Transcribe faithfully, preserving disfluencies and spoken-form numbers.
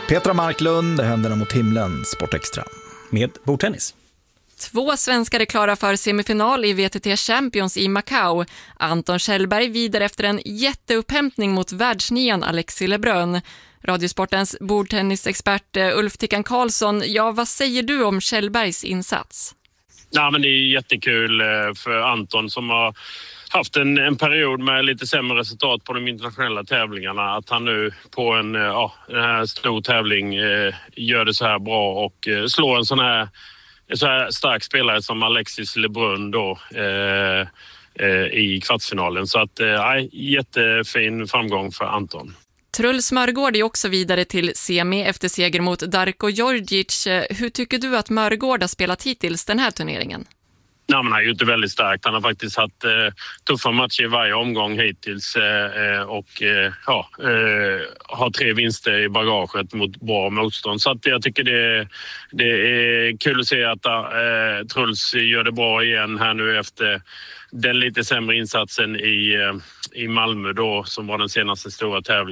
Petra Marklund, Händerna mot himlen, Sportextra. Med bordtennis. Två svenskar är klara för semifinal i V T T Champions i Macau. Anton Kjellberg vidare efter en jätteupphämtning mot världsnian Alexis Lebrun. Radiosportens bordtennisexpert Ulf Tickan Karlsson, ja, vad säger du om Kjellbergs insats? Ja, men det är jättekul för Anton som har haft en, en period med lite sämre resultat på de internationella tävlingarna. Att han nu på en, ja, en här stor tävling eh, gör det så här bra och eh, slår en sån här, en så här stark spelare som Alexis Lebrun då, eh, eh, i kvartsfinalen. Så att, eh, jättefin framgång för Anton. Truls Mörgård är också vidare till semi efter seger mot Darko Djordjic. Hur tycker du att Mörgård har spelat hittills den här turneringen? Ja, men han är ju inte väldigt starkt. Han har faktiskt haft eh, tuffa matcher i varje omgång hittills eh, och eh, ja, eh, har tre vinster i bagaget mot bra motstånd. Så att jag tycker det, det är kul att se att eh, Truls gör det bra igen här nu efter den lite sämre insatsen i, eh, i Malmö då, som var den senaste stora tävlingen.